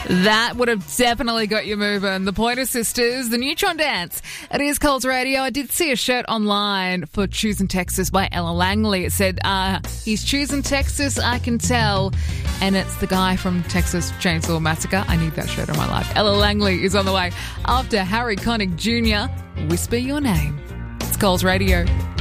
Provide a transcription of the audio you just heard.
That would have definitely got you moving. The Pointer Sisters, the Neutron Dance. It is Coles Radio. I did see a shirt online for Choosing Texas by Ella Langley. It said, he's choosing Texas, I can tell. And it's the guy from Texas Chainsaw Massacre. I need that shirt in my life. Ella Langley is on the way after Harry Connick Jr. Whisper Your Name. It's Coles Radio.